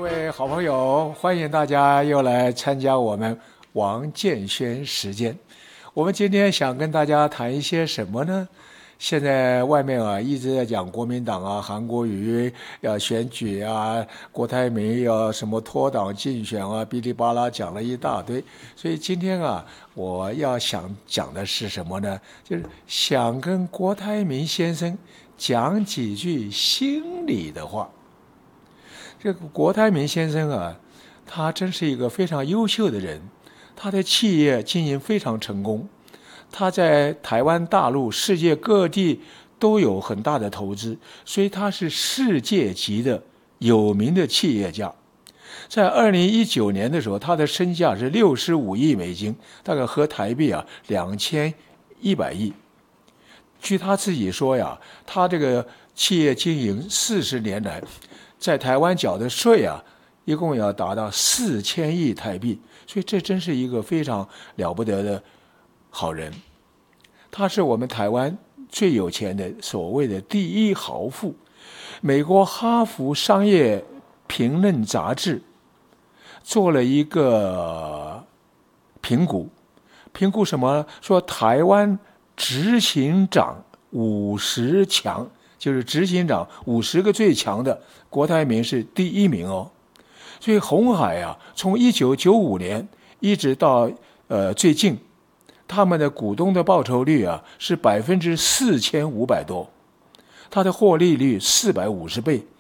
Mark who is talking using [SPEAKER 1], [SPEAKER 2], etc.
[SPEAKER 1] 位好朋友，欢迎大家又来参加我们王建轩时间。我们今天想跟大家谈一些什么呢？现在外面一直在讲国民党韩国瑜要选举郭台铭要什么脱党竞选哔哩吧啦讲了一大堆。所以今天我要想讲的是什么呢？就是想跟郭台铭先生讲几句心里的话。这个郭台铭先生他真是一个非常优秀的人，他的企业经营非常成功，他在台湾、大陆、世界各地都有很大的投资，所以他是世界级的有名的企业家。在2019年的时候，他的身价是65亿美金，大概合台币2100亿。据他自己说他这个企业经营40年来，在台湾缴的税一共要达到4000亿台币，所以这真是一个非常了不得的好人。他是我们台湾最有钱的所谓的第一豪富。美国哈佛商业评论杂志做了一个评估什么呢？说台湾执行长50强，就是执行长50个最强的，郭台铭是第一名哦。所以鸿海从1995年一直到最近，他们的股东的报酬率是4500多，他的获利率450倍。